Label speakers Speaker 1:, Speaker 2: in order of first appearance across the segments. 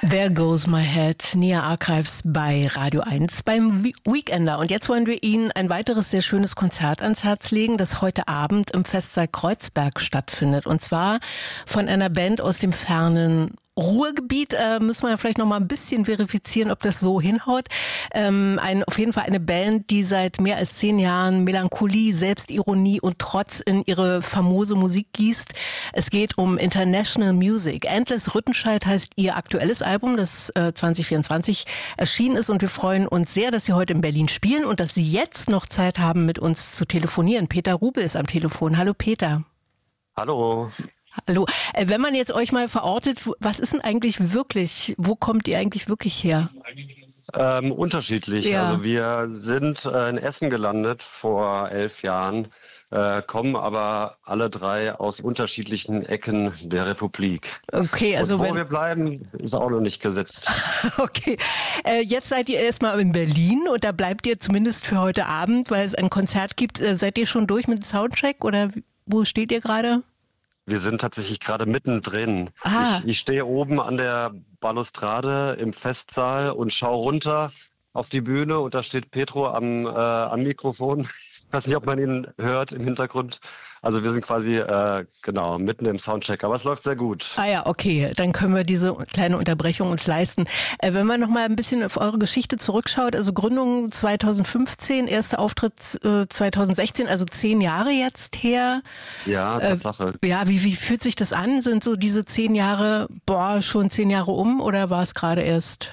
Speaker 1: There Goes My Head, Nia Archives bei Radio 1 beim Weekender. Und jetzt wollen wir Ihnen ein weiteres sehr schönes Konzert ans Herz legen, das heute Abend im Festsaal Kreuzberg stattfindet. Und zwar von einer Band aus dem fernen Ruhrgebiet. Müssen wir vielleicht noch mal ein bisschen verifizieren, ob das so hinhaut. Auf jeden Fall eine Band, die seit mehr als 10 Jahren Melancholie, Selbstironie und Trotz in ihre famose Musik gießt. Es geht um International Music. Endless Rüttenscheid heißt ihr aktuelles Album, das 2024 erschienen ist. Und wir freuen uns sehr, dass Sie heute in Berlin spielen und dass Sie jetzt noch Zeit haben, mit uns zu telefonieren. Peter Rubel ist am Telefon. Hallo Peter.
Speaker 2: Hallo.
Speaker 1: Hallo. Wenn man jetzt euch mal verortet, was ist denn eigentlich wirklich, wo kommt ihr eigentlich wirklich her?
Speaker 2: Unterschiedlich.
Speaker 1: Ja.
Speaker 2: Also wir sind in Essen gelandet vor 11 Jahren, kommen aber alle 3 aus unterschiedlichen Ecken der Republik.
Speaker 1: Okay, also
Speaker 2: und wo wir bleiben, ist auch noch nicht gesetzt.
Speaker 1: Okay, jetzt seid ihr erstmal in Berlin und da bleibt ihr zumindest für heute Abend, weil es ein Konzert gibt. Seid ihr schon durch mit dem Soundcheck oder wo steht ihr gerade?
Speaker 2: Wir sind tatsächlich gerade mittendrin. Ich stehe oben an der Balustrade im Festsaal und schaue runter auf die Bühne und da steht Petro am Mikrofon. Ich weiß nicht, ob man ihn hört im Hintergrund. Also wir sind quasi mitten im Soundcheck, aber es läuft sehr gut.
Speaker 1: Ah ja, okay, dann können wir diese kleine Unterbrechung uns leisten. Wenn man noch mal ein bisschen auf eure Geschichte zurückschaut, also Gründung 2015, erster Auftritt 2016, also 10 Jahre jetzt her.
Speaker 2: Ja, Tatsache.
Speaker 1: Ja, wie fühlt sich das an? Sind so diese 10 Jahre, schon 10 Jahre um oder war es gerade erst?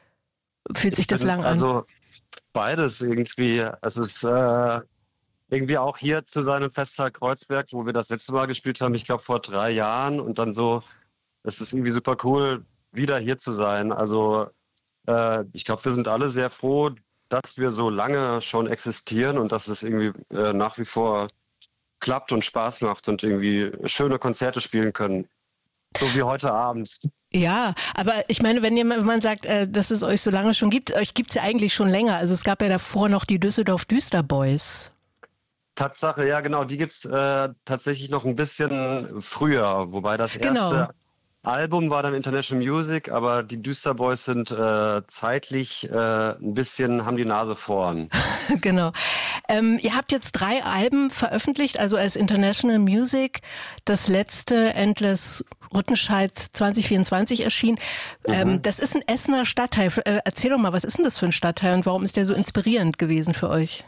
Speaker 1: Fühlt sich das lang an?
Speaker 2: Also beides irgendwie. Es ist irgendwie auch hier zu seinem Festsaal Kreuzberg, wo wir das letzte Mal gespielt haben, ich glaube vor 3 Jahren. Und dann so, es ist irgendwie super cool, wieder hier zu sein. Also ich glaube, wir sind alle sehr froh, dass wir so lange schon existieren und dass es irgendwie nach wie vor klappt und Spaß macht und irgendwie schöne Konzerte spielen können. So wie heute Abend.
Speaker 1: Ja, aber ich meine, wenn man sagt, dass es euch so lange schon gibt, euch gibt es ja eigentlich schon länger. Also es gab ja davor noch die Düsseldorf Düsterboys.
Speaker 2: Tatsache, ja genau, die gibt's tatsächlich noch ein bisschen früher, wobei das erste Album war dann International Music, aber die Düsterboys sind zeitlich ein bisschen, haben die Nase vorn.
Speaker 1: Genau. Ihr habt jetzt 3 Alben veröffentlicht, also als International Music, das letzte Endless Rüttenscheid 2024 erschienen. Das ist ein Essener Stadtteil. Erzähl doch mal, was ist denn das für ein Stadtteil und warum ist der so inspirierend gewesen für euch?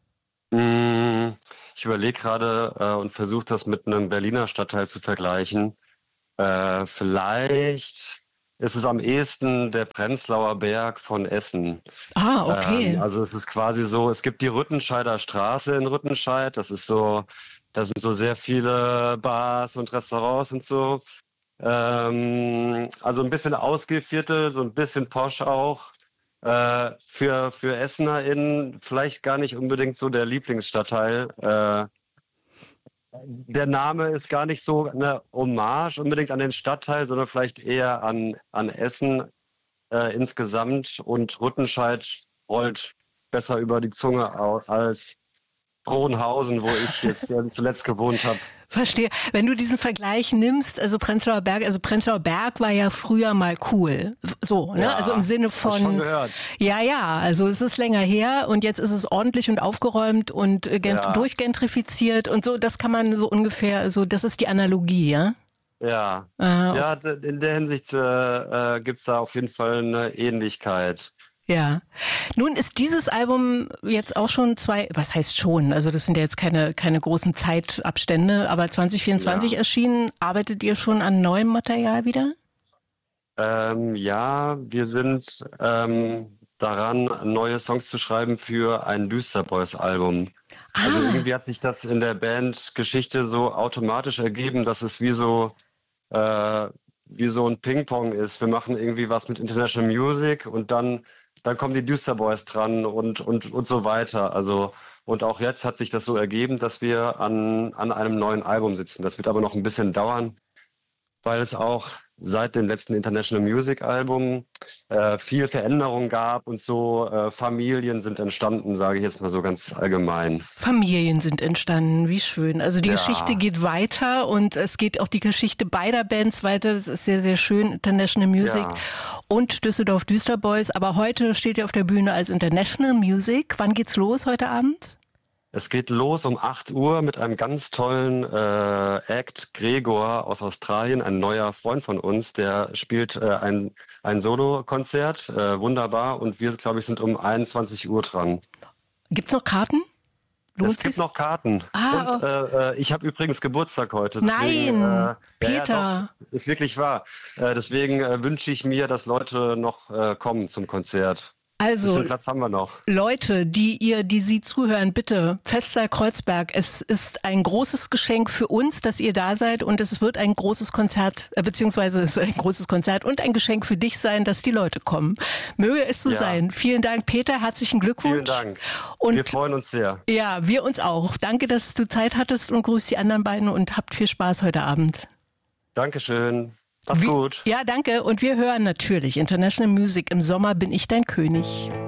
Speaker 2: Ich überlege gerade und versuche das mit einem Berliner Stadtteil zu vergleichen. Vielleicht ist es am ehesten der Prenzlauer Berg von Essen.
Speaker 1: Ah, okay.
Speaker 2: Also es ist quasi so, es gibt die Rüttenscheider Straße in Rüttenscheid. Da sind so sehr viele Bars und Restaurants und so. Also ein bisschen Ausgehviertel, so ein bisschen posch auch. Für EssenerInnen vielleicht gar nicht unbedingt so der Lieblingsstadtteil. Der Name ist gar nicht so eine Hommage unbedingt an den Stadtteil, sondern vielleicht eher an Essen insgesamt. Und Rüttenscheid rollt besser über die Zunge als Frohnhausen, wo ich jetzt zuletzt gewohnt habe.
Speaker 1: Verstehe. Wenn du diesen Vergleich nimmst, also Prenzlauer Berg war ja früher mal cool. So, ne?
Speaker 2: Ja,
Speaker 1: also im Sinne von.
Speaker 2: hast schon gehört.
Speaker 1: Ja, also es ist länger her und jetzt ist es ordentlich und aufgeräumt und durchgentrifiziert und so, das kann man so ungefähr, so, das ist die Analogie, ja?
Speaker 2: Ja. Ja, in der Hinsicht gibt's da auf jeden Fall eine Ähnlichkeit.
Speaker 1: Ja. Nun ist dieses Album jetzt auch schon was heißt schon? Also das sind ja jetzt keine großen Zeitabstände, aber 2024 erschienen. Arbeitet ihr schon an neuem Material wieder?
Speaker 2: Ja, wir sind daran, neue Songs zu schreiben für ein Düsterboys-Album. Also irgendwie hat sich das in der Bandgeschichte so automatisch ergeben, dass es wie so ein Ping-Pong ist. Wir machen irgendwie was mit International Music und dann kommen die Düsterboys dran und so weiter. Also, und auch jetzt hat sich das so ergeben, dass wir an einem neuen Album sitzen. Das wird aber noch ein bisschen dauern. weil es auch seit dem letzten International Music Album viel Veränderung gab und so. Familien sind entstanden, sage ich jetzt mal so ganz allgemein.
Speaker 1: Familien sind entstanden, wie schön. Also die Geschichte geht weiter und es geht auch die Geschichte beider Bands weiter. Das ist sehr, sehr schön, International Music und Düsseldorf Düsterboys. Aber heute steht ihr auf der Bühne als International Music. Wann geht's los heute Abend?
Speaker 2: Es geht los um 8 Uhr mit einem ganz tollen Act, Gregor aus Australien, ein neuer Freund von uns, der spielt ein Solo-Konzert, wunderbar, und wir, glaube ich, sind um 21 Uhr dran.
Speaker 1: Gibt's noch Karten?
Speaker 2: Es gibt noch Karten. Und ich habe übrigens Geburtstag heute.
Speaker 1: Deswegen, nein, Peter.
Speaker 2: Ja, doch, ist wirklich wahr. Deswegen wünsche ich mir, dass Leute noch kommen zum Konzert.
Speaker 1: Also,
Speaker 2: ein bisschen Platz haben wir noch.
Speaker 1: Leute, die Sie zuhören, bitte, Festsaal Kreuzberg, es ist ein großes Geschenk für uns, dass ihr da seid, und es wird ein großes Konzert, beziehungsweise es wird ein großes Konzert und ein Geschenk für dich sein, dass die Leute kommen. Möge es so sein. Vielen Dank, Peter, herzlichen Glückwunsch.
Speaker 2: Vielen Dank.
Speaker 1: Und
Speaker 2: wir freuen uns sehr.
Speaker 1: Ja, wir uns auch. Danke, dass du Zeit hattest, und grüß die anderen beiden und habt viel Spaß heute Abend.
Speaker 2: Dankeschön. Mach's gut.
Speaker 1: Ja, danke. Und wir hören natürlich International Music. Im Sommer bin ich dein König.